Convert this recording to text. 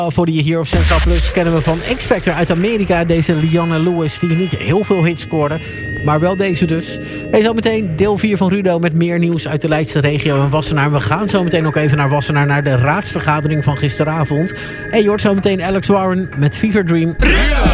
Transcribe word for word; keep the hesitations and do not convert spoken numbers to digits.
Voor die hier op Central Plus kennen we van X Factor uit Amerika. Deze Leanna Lewis die niet heel veel hits scoorde. Maar wel deze dus. En zo meteen deel vier van Rudo met meer nieuws uit de Leidse regio en Wassenaar. We gaan zo meteen ook even naar Wassenaar. Naar de raadsvergadering van gisteravond. En je hoort zo meteen Alex Warren met Fever Dream.